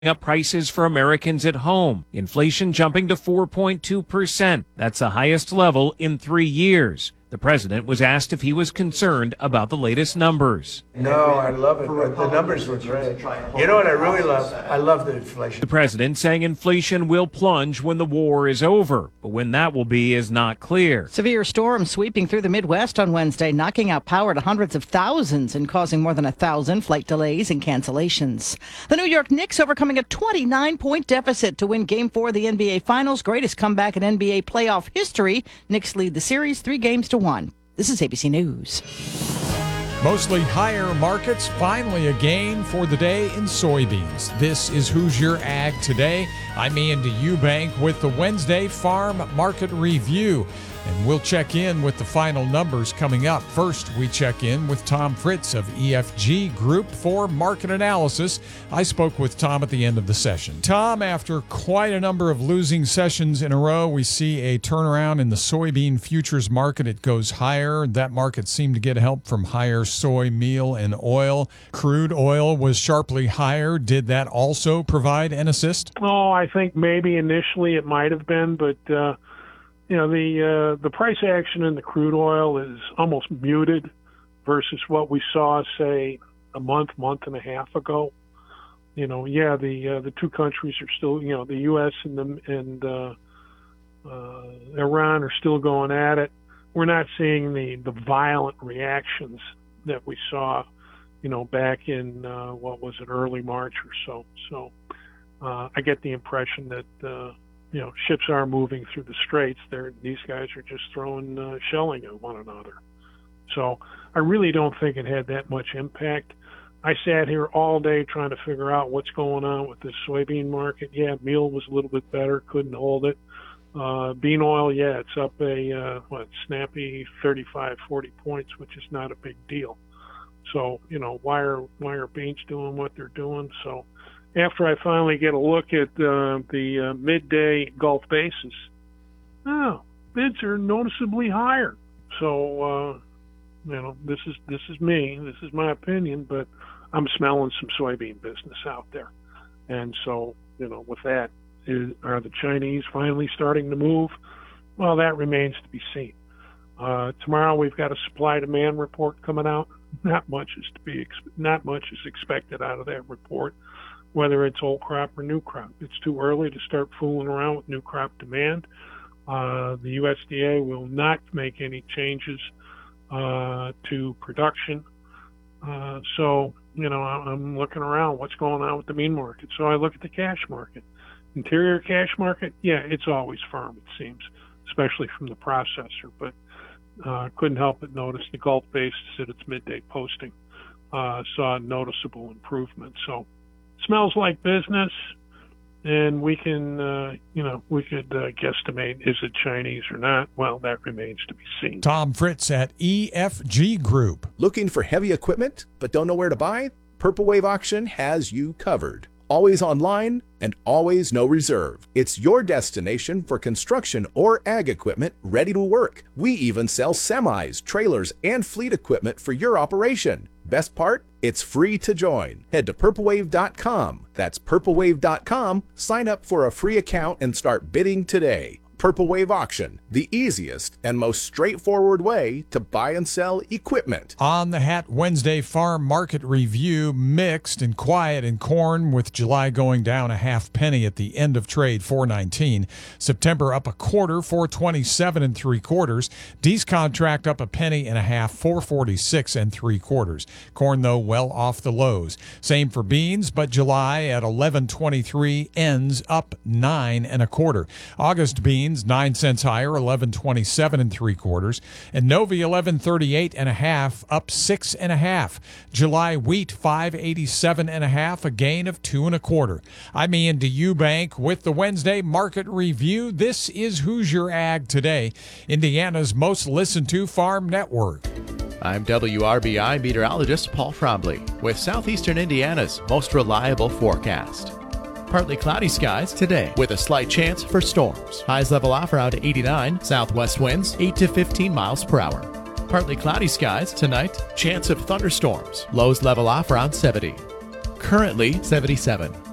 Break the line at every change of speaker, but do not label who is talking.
up prices for Americans at home. Inflation jumping to 4.2%. That's the highest level in 3 years. The president was asked if he was concerned about the latest numbers.
No, I love it. The numbers were great. You know what I really love? I love the inflation.
The president saying inflation will plunge when the war is over, but when that will be is not clear.
Severe storms sweeping through the Midwest on Wednesday, knocking out power to hundreds of thousands and causing more than 1,000 flight delays and cancellations. The New York Knicks overcoming a 29-point deficit to win Game 4 of the NBA Finals. Greatest comeback in NBA playoff history. Knicks lead the series 3-1. This is ABC News.
Mostly higher markets, finally a gain for the day in soybeans. This is Who's Your Ag Today. I'm Ian Eubank with the Wednesday Farm Market Review. And we'll check in with the final numbers coming up. First, we check in with Tom Fritz of EFG Group for market analysis. I spoke with Tom at the end of the session. Tom, after quite a number of losing sessions in a row, we see a turnaround in the soybean futures market. It goes higher. That market seemed to get help from higher soy meal and oil. Crude oil was sharply higher. Did that also provide an assist?
Oh, I think maybe initially it might have been, but the price action in the crude oil is almost muted versus what we saw, say, a month and a half ago. The two countries are still, the U.S. and Iran are still going at it. We're not seeing the violent reactions that we saw, back in early March or so. So I get the impression that ships are moving through the straits. These guys are just throwing shelling at one another. So I really don't think it had that much impact. I sat here all day trying to figure out what's going on with this soybean market. Yeah, meal was a little bit better, couldn't hold it. Bean oil, yeah, it's up a snappy 35, 40 points, which is not a big deal. So why are beans doing what they're doing? So after I finally get a look at the midday Gulf basis, bids are noticeably higher. So this is me. This is my opinion, but I'm smelling some soybean business out there. And so with that, are the Chinese finally starting to move? Well, that remains to be seen. Tomorrow we've got a supply-demand report coming out. Not much is expected out of that report, whether it's old crop or new crop. It's too early to start fooling around with new crop demand. The USDA will not make any changes to production. So I'm looking around what's going on with the bean market. So I look at the cash market. Interior cash market, yeah, it's always firm, it seems, especially from the processor. But couldn't help but notice the Gulf basis at its midday posting saw a noticeable improvement. So smells like business, and we can, we could guesstimate, is it Chinese or not? Well, that remains to be seen.
Tom Fritz at EFG Group.
Looking for heavy equipment but don't know where to buy? Purple Wave Auction has you covered. Always online and always no reserve. It's your destination for construction or ag equipment ready to work. We even sell semis, trailers, and fleet equipment for your operation. Best part? It's free to join. Head to purplewave.com. That's purplewave.com. Sign up for a free account and start bidding today. Purple Wave Auction, the easiest and most straightforward way to buy and sell equipment.
On the Hat Wednesday Farm Market Review, mixed and quiet in corn, with July going down a half penny at the end of trade, 4.19. September up a quarter, 4.27 3/4. D's contract up a penny and a half, 4.46 3/4. Corn, though, well off the lows. Same for beans, but July at 11.23 ends up 9 1/4. August beans 9 cents higher, 11.27 3/4, and Novi 11.38 1/2, up 6 1/2. July wheat 5.87 1/2, a gain of 2 1/4. I'm Ian Eubank with the Wednesday Market Review. This is Who's Your Ag Today, Indiana's most listened to farm network.
I'm WRBI meteorologist Paul Frombley with Southeastern Indiana's most reliable forecast. Partly cloudy skies today with a slight chance for storms. Highs level off around 89, southwest winds 8 to 15 miles per hour. Partly cloudy skies tonight, chance of thunderstorms. Lows level off around 70. Currently 77.